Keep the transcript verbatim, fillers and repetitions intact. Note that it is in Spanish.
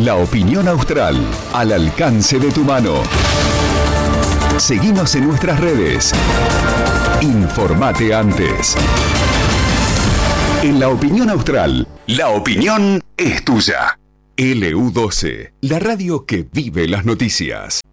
La opinión austral, al alcance de tu mano. Seguinos en nuestras redes. Informate antes. En La Opinión Austral, la opinión es tuya. L U doce, la radio que vive las noticias.